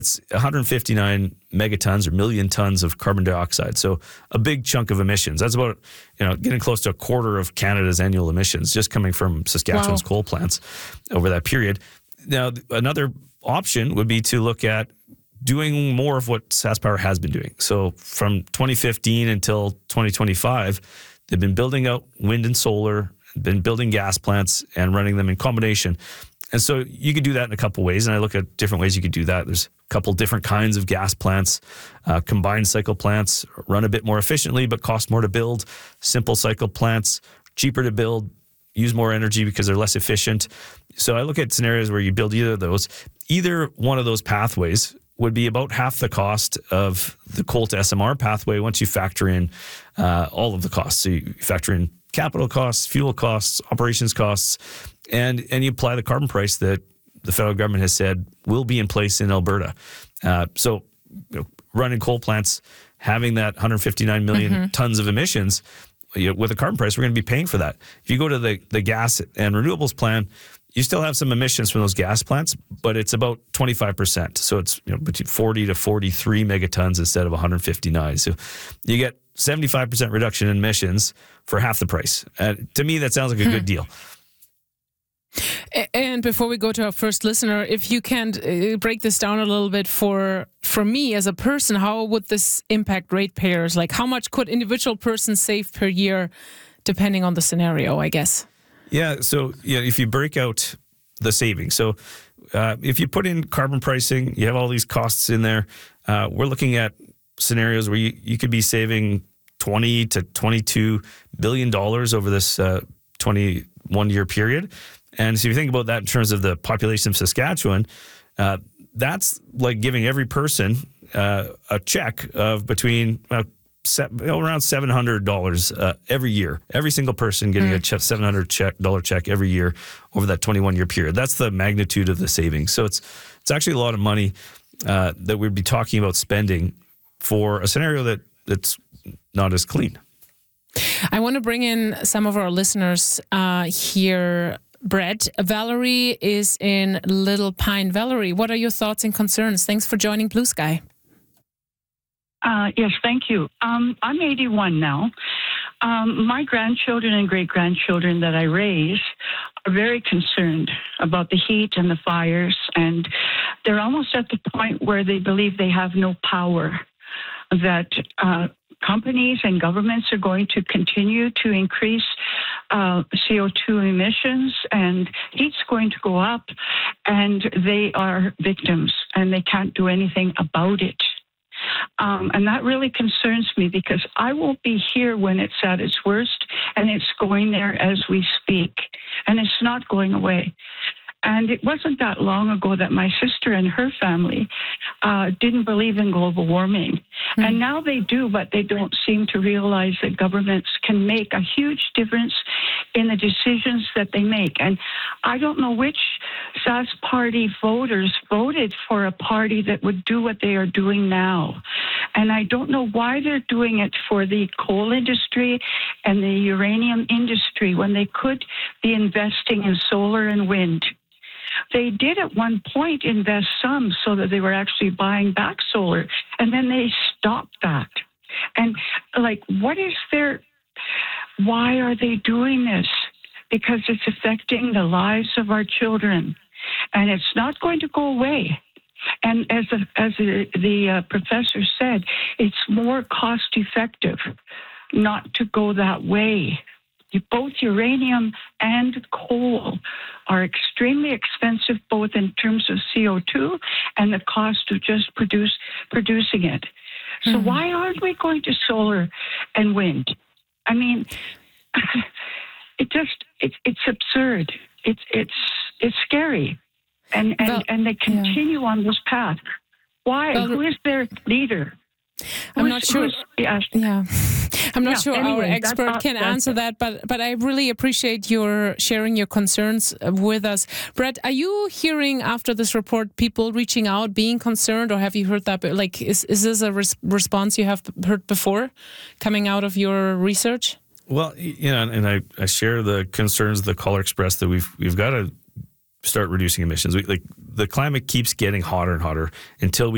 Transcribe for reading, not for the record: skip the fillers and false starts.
It's 159 megatons or million tons of carbon dioxide. So a big chunk of emissions. That's about, getting close to a quarter of Canada's annual emissions just coming from Saskatchewan's coal plants over that period. Now, another option would be to look at doing more of what SaskPower has been doing. So from 2015 until 2025, they've been building out wind and solar, been building gas plants and running them in combination. And so you could do that in a couple ways, and I look at different ways you could do that. There's a couple different kinds of gas plants, combined cycle plants, run a bit more efficiently but cost more to build. Simple cycle plants, cheaper to build, use more energy because they're less efficient. So I look at scenarios where you build either of those. Either one of those pathways would be about half the cost of the coal to SMR pathway once you factor in all of the costs. So you factor in capital costs, fuel costs, operations costs, and you apply the carbon price that the federal government has said will be in place in Alberta. So running coal plants, having that 159 million tons of emissions, with a carbon price, we're going to be paying for that. If you go to the gas and renewables plan, you still have some emissions from those gas plants, but it's about 25%. So it's between 40 to 43 megatons instead of 159. So you get 75% reduction in emissions for half the price. To me, that sounds like a good deal. And before we go to our first listener, if you can break this down a little bit for me as a person, how would this impact ratepayers? Like, how much could individual persons save per year, depending on the scenario, I guess? Yeah, so if you break out the savings, so if you put in carbon pricing, you have all these costs in there. We're looking at scenarios where you could be saving $20 to $22 billion over this 21-year period. And so if you think about that in terms of the population of Saskatchewan, that's like giving every person a check of between around $700 every year. Every single person getting a $700 check every year over that 21-year period. That's the magnitude of the savings. So it's actually a lot of money that we'd be talking about spending for a scenario that's not as clean. I want to bring in some of our listeners here. Brett, Valerie is in Little Pine. Valerie, what are your thoughts and concerns? Thanks for joining Blue Sky. Yes, thank you. I'm 81 now. My grandchildren and great-grandchildren that I raise are very concerned about the heat and the fires, and they're almost at the point where they believe they have no power, that companies and governments are going to continue to increase CO2 emissions, and heat's going to go up, and they are victims, and they can't do anything about it. And that really concerns me because I won't be here when it's at its worst, and it's going there as we speak, and it's not going away. And it wasn't that long ago that my sister and her family didn't believe in global warming. And now they do, but they don't seem to realize that governments can make a huge difference in the decisions that they make. And I don't know which Sask Party voters voted for a party that would do what they are doing now. And I don't know why they're doing it for the coal industry and the uranium industry when they could be investing in solar and wind. They did at one point invest some so that they were actually buying back solar, and then they stopped that. And why are they doing this? Because it's affecting the lives of our children, and it's not going to go away. And as the professor said, it's more cost effective not to go that way. Both uranium and coal are extremely expensive, both in terms of CO2 and the cost of just producing it. So why aren't we going to solar and wind? I mean, it's absurd. It's scary, and they continue on this path. Why? Who is their leader? I'm not sure. I'm not sure our expert can answer that, but I really appreciate your sharing your concerns with us. Brett, are you hearing after this report people reaching out, being concerned, or have you heard that? Like, is this a response you have heard before coming out of your research? Well, and I share the concerns the caller expressed that we've got to start reducing emissions. The climate keeps getting hotter and hotter until we